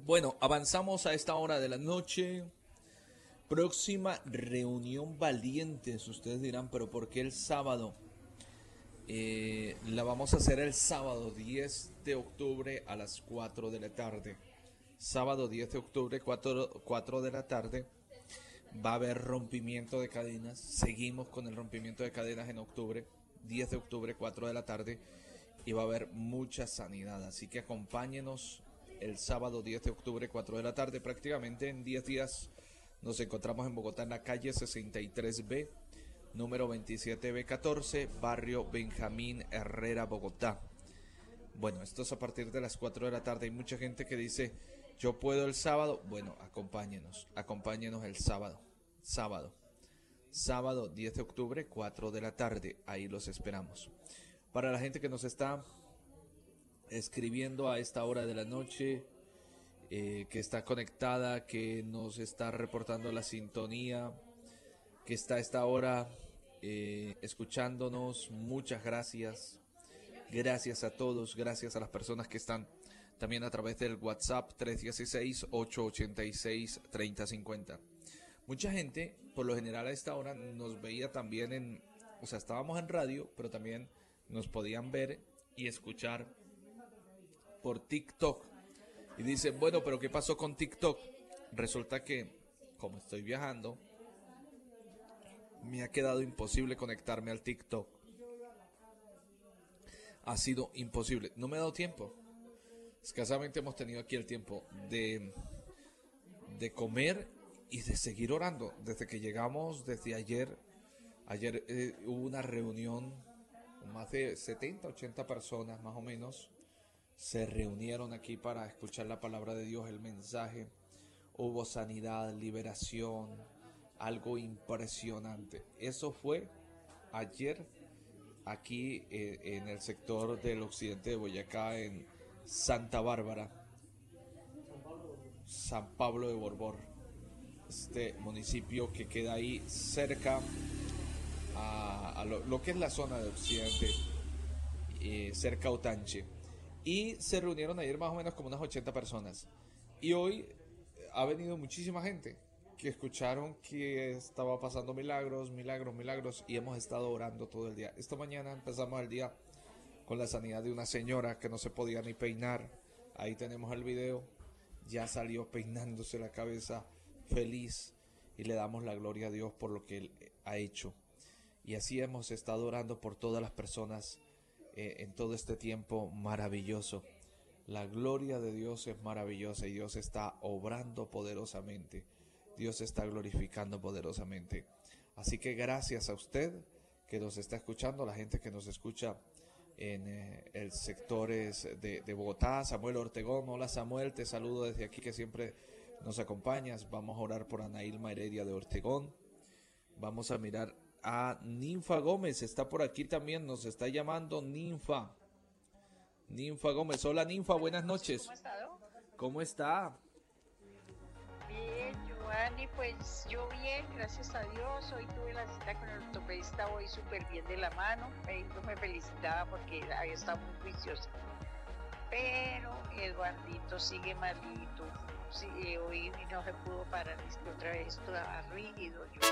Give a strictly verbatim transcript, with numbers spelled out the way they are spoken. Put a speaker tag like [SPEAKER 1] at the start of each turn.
[SPEAKER 1] Bueno, avanzamos a esta hora de la noche. Próxima reunión valientes. Ustedes dirán, pero ¿por qué el sábado? Eh, la vamos a hacer el sábado diez de octubre a las cuatro de la tarde. Sábado diez de octubre, cuatro, cuatro de la tarde. Va a haber rompimiento de cadenas. Seguimos con el rompimiento de cadenas en octubre. diez de octubre, cuatro de la tarde. Y va a haber mucha sanidad. Así que acompáñenos el sábado diez de octubre, cuatro de la tarde. Prácticamente en diez días nos encontramos en Bogotá, en la calle sesenta y tres B, número veintisiete B catorce, barrio Benjamín Herrera, Bogotá. Bueno, esto es a partir de las cuatro de la tarde. Hay mucha gente que dice, yo puedo el sábado. Bueno, acompáñenos, acompáñenos el sábado. Sábado. Sábado diez de octubre, cuatro de la tarde. Ahí los esperamos. Para la gente que nos está escribiendo a esta hora de la noche, eh, que está conectada, que nos está reportando la sintonía, que está a esta hora eh, escuchándonos, muchas gracias. Gracias a todos, gracias a las personas que están también a través del WhatsApp tres uno seis, ocho ocho seis, tres cero cinco cero. Mucha gente, por lo general a esta hora, nos veía también en, o sea, estábamos en radio, pero también nos podían ver y escuchar por TikTok. Y dicen, bueno, pero ¿qué pasó con TikTok? Resulta que, como estoy viajando, me ha quedado imposible conectarme al TikTok. Ha sido imposible. No me ha dado tiempo. Escasamente hemos tenido aquí el tiempo de, de comer y de seguir orando. Desde que llegamos, desde ayer, ayer eh, hubo una reunión con más de setenta, ochenta personas más o menos. Se reunieron aquí para escuchar la palabra de Dios, el mensaje. Hubo sanidad, liberación, algo impresionante. Eso fue ayer aquí eh, en el sector del occidente de Boyacá, en Santa Bárbara, San Pablo de Borbor, este municipio que queda ahí cerca a, a lo, lo que es la zona de occidente, eh, cerca a Otanche. Y se reunieron ayer más o menos como unas ochenta personas. Y hoy ha venido muchísima gente que escucharon que estaba pasando milagros, milagros, milagros, y hemos estado orando todo el día. Esta mañana empezamos el día con la sanidad de una señora que no se podía ni peinar. Ahí tenemos el video. Ya salió peinándose la cabeza, feliz, y le damos la gloria a Dios por lo que Él ha hecho. Y así hemos estado orando por todas las personas eh, en todo este tiempo maravilloso. La gloria de Dios es maravillosa y Dios está obrando poderosamente. Dios está glorificando poderosamente. Así que gracias a usted que nos está escuchando, la gente que nos escucha en eh, el sectores de, de Bogotá. Samuel Ortegón, hola Samuel, te saludo desde aquí que siempre nos acompañas. Vamos a orar por Ana Ilma Heredia de Ortegón. Vamos a mirar a Ninfa Gómez, está por aquí también, nos está llamando Ninfa. Ninfa Gómez, hola Ninfa, buenas noches.
[SPEAKER 2] ¿Cómo ha estado?
[SPEAKER 1] ¿Cómo está?
[SPEAKER 2] Bien, Giovanni, pues yo bien, gracias a Dios. Hoy tuve la cita con el ortopedista, voy súper bien de la mano. Me dijo, me felicitaba porque había estado muy juiciosa. Pero Eduardito sigue malito. Sí, hoy no se pudo parar, es que otra vez estaba rígido.